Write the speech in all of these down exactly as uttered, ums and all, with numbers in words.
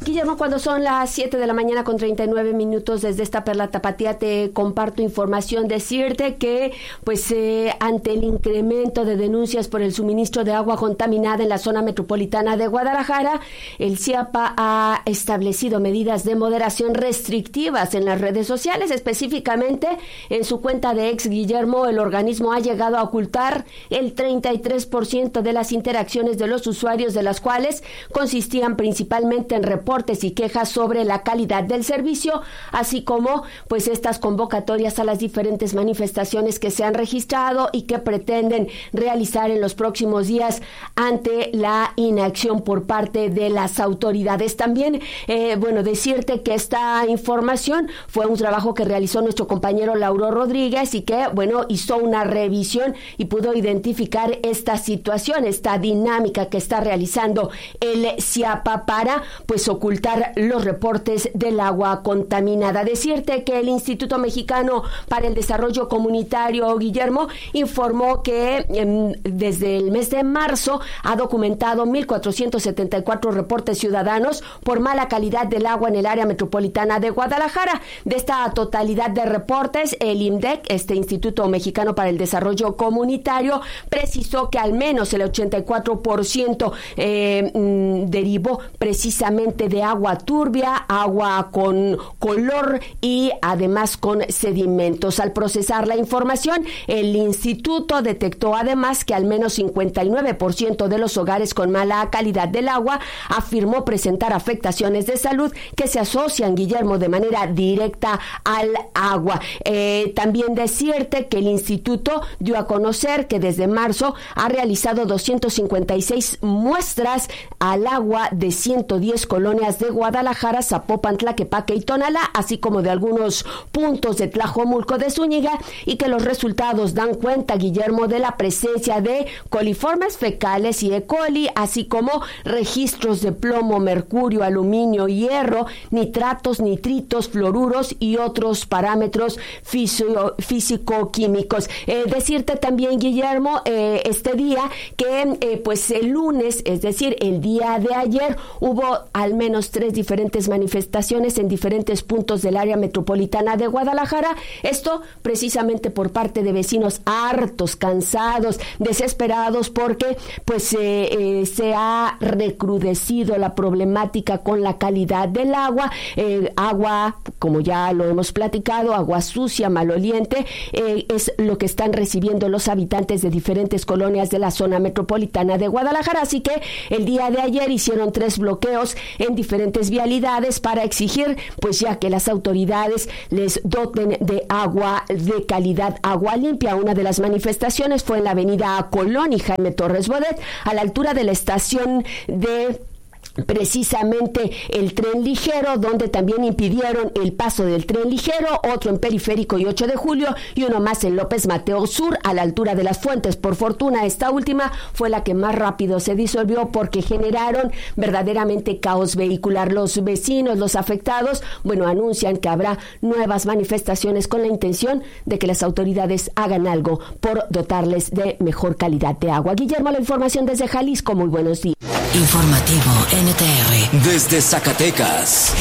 Guillermo, cuando son las siete de la mañana con treinta y nueve minutos desde esta Perla Tapatía te comparto información. Decirte que pues eh, ante el incremento de denuncias por el suministro de agua contaminada en la zona metropolitana de Guadalajara, el C I A P A ha establecido medidas de moderación restrictivas en las redes sociales. Específicamente en su cuenta de ex Guillermo, el organismo ha llegado a ocultar el treinta y tres por ciento de las interacciones de los usuarios, de las cuales consistían principalmente en reportes y quejas sobre la calidad del servicio, así como pues estas convocatorias a las diferentes manifestaciones que se han registrado y que pretenden realizar en los próximos días ante la inacción por parte de las autoridades. También, eh, bueno, decirte que esta información fue un trabajo que realizó nuestro compañero Lauro Rodríguez y que, bueno, hizo una revisión y pudo identificar esta situación, esta dinámica que está realizando el C I A P A para pues ocultar los reportes del agua contaminada. Decirte que el Instituto Mexicano para el Desarrollo Comunitario, Guillermo, informó que eh, desde el mes de marzo ha documentado mil cuatrocientos setenta y cuatro reportes ciudadanos por mala calidad del agua en el área metropolitana de Guadalajara. De esta totalidad de reportes, el I M D E C, este Instituto Mexicano para el Desarrollo Comunitario, precisó que al menos el ochenta y cuatro por ciento eh, derivó precisamente de agua turbia, agua con color y además con sedimentos. Al procesar la información, el instituto detectó además que al menos cincuenta y nueve por ciento de los hogares con mala calidad del agua afirmó presentar afectaciones de salud que se asocian, Guillermo, de manera directa al agua. Eh, también decirte que el instituto dio a conocer que desde marzo ha realizado doscientas cincuenta y seis muestras al agua de ciento diez colonias de Guadalajara, Zapopan, Tlaquepaque y Tonalá, así como de algunos puntos de Tlajomulco de Zúñiga, y que los resultados dan cuenta, Guillermo, de la presencia de coliformes fecales y E. coli, así como registros de plomo, mercurio, aluminio, hierro, nitratos, nitritos, fluoruros y otros parámetros fisio, físico-químicos. Eh, decirte también, Guillermo, eh, este día que eh, pues el lunes, es decir, el día de ayer, hubo al menos tres diferentes manifestaciones en diferentes puntos del área metropolitana de Guadalajara. Esto precisamente por parte de vecinos hartos, cansados, desesperados, porque pues eh, eh, se ha recrudecido la problemática con la calidad del agua, eh, agua, como ya lo hemos platicado, agua sucia, maloliente, eh, es lo que están recibiendo los habitantes de diferentes colonias de la zona metropolitana de Guadalajara. Así que el día de ayer hicieron tres bloqueos en diferentes vialidades para exigir, pues ya que las autoridades les doten de agua de calidad, agua limpia. Una de las manifestaciones fue en la avenida Colón y Jaime Torres Bodet, a la altura de la estación de precisamente el tren ligero, donde también impidieron el paso del tren ligero, otro en Periférico y ocho de julio, y uno más en López Mateo Sur, a la altura de las Fuentes. Por fortuna, esta última fue la que más rápido se disolvió porque generaron verdaderamente caos vehicular. Los vecinos, los afectados, bueno, anuncian que habrá nuevas manifestaciones con la intención de que las autoridades hagan algo por dotarles de mejor calidad de agua. Guillermo, la información desde Jalisco. Muy buenos días. Informativo N T R desde Zacatecas.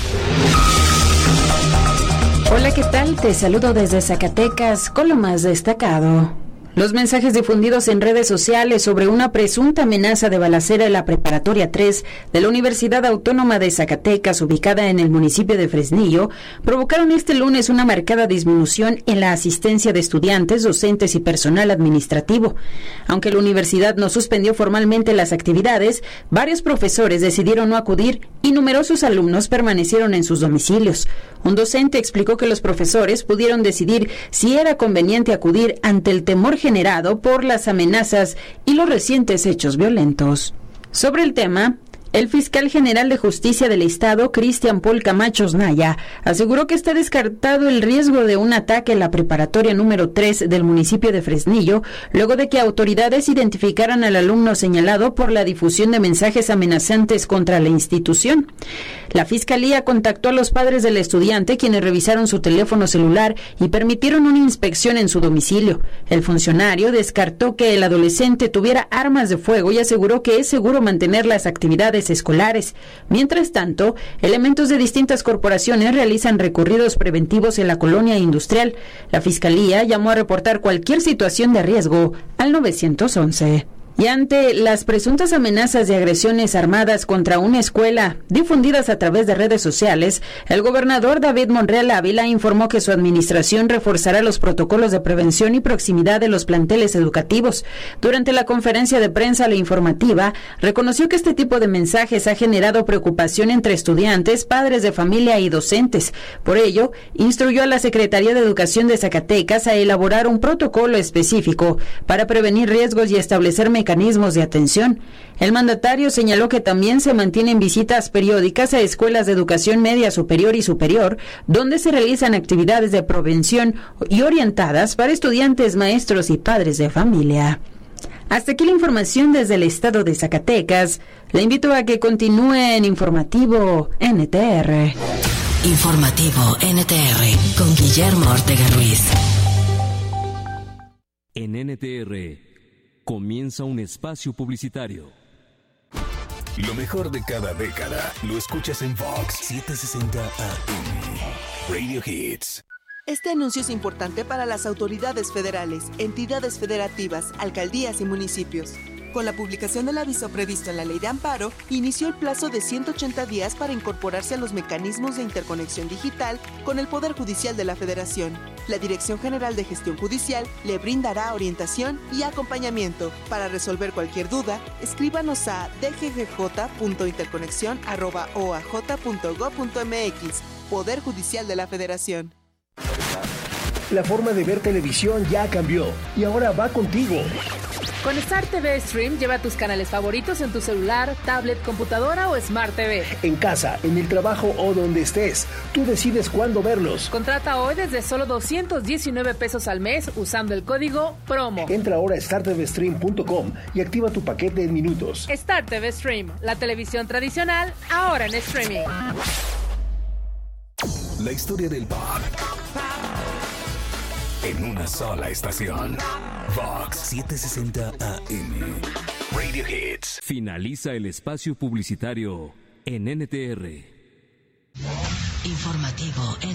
Hola, ¿qué tal? Te saludo desde Zacatecas con lo más destacado. Los mensajes difundidos en redes sociales sobre una presunta amenaza de balacera en la Preparatoria tres de la Universidad Autónoma de Zacatecas, ubicada en el municipio de Fresnillo, provocaron este lunes una marcada disminución en la asistencia de estudiantes, docentes y personal administrativo. Aunque la universidad no suspendió formalmente las actividades, varios profesores decidieron no acudir y numerosos alumnos permanecieron en sus domicilios. Un docente explicó que los profesores pudieron decidir si era conveniente acudir ante el temor generado por las amenazas y los recientes hechos violentos. Sobre el tema, el fiscal general de Justicia del Estado, Cristian Paul Camacho Naya, aseguró que está descartado el riesgo de un ataque en la preparatoria número tres del municipio de Fresnillo, luego de que autoridades identificaran al alumno señalado por la difusión de mensajes amenazantes contra la institución. La Fiscalía contactó a los padres del estudiante, quienes revisaron su teléfono celular y permitieron una inspección en su domicilio. El funcionario descartó que el adolescente tuviera armas de fuego y aseguró que es seguro mantener las actividades materiales escolares. Mientras tanto, elementos de distintas corporaciones realizan recorridos preventivos en la colonia industrial. La Fiscalía llamó a reportar cualquier situación de riesgo al nueve once. Y ante las presuntas amenazas de agresiones armadas contra una escuela difundidas a través de redes sociales, el gobernador David Monreal Ávila informó que su administración reforzará los protocolos de prevención y proximidad de los planteles educativos. Durante la conferencia de prensa La Informativa, reconoció que este tipo de mensajes ha generado preocupación entre estudiantes, padres de familia y docentes. Por ello, instruyó a la Secretaría de Educación de Zacatecas a elaborar un protocolo específico para prevenir riesgos y establecer mecanismos mecanismos de atención. El mandatario señaló que también se mantienen visitas periódicas a escuelas de educación media superior y superior, donde se realizan actividades de prevención y orientadas para estudiantes, maestros y padres de familia. Hasta aquí la información desde el estado de Zacatecas. Le invito a que continúe en Informativo N T R. Informativo N T R con Guillermo Ortega Ruiz. En N T R comienza un espacio publicitario. Lo mejor de cada década lo escuchas en Vox setecientos sesenta A M. Radio Hits. Este anuncio es importante para las autoridades federales, entidades federativas, alcaldías y municipios. Con la publicación del aviso previsto en la Ley de Amparo, inició el plazo de ciento ochenta días para incorporarse a los mecanismos de interconexión digital con el Poder Judicial de la Federación. La Dirección General de Gestión Judicial le brindará orientación y acompañamiento. Para resolver cualquier duda, escríbanos a d g g j punto interconexión arroba o a j punto gob punto m x. Poder Judicial de la Federación. La forma de ver televisión ya cambió y ahora va contigo. Con Star T V Stream lleva tus canales favoritos en tu celular, tablet, computadora o Smart T V. En casa, en el trabajo o donde estés, tú decides cuándo verlos. Contrata hoy desde solo doscientos diecinueve pesos al mes usando el código PROMO. Entra ahora a star t v stream punto com y activa tu paquete en minutos. Star T V Stream, la televisión tradicional, ahora en streaming. La historia del pop en una sola estación. Vox setecientos sesenta A M. Radio Hits. Finaliza el espacio publicitario en N T R. Informativo N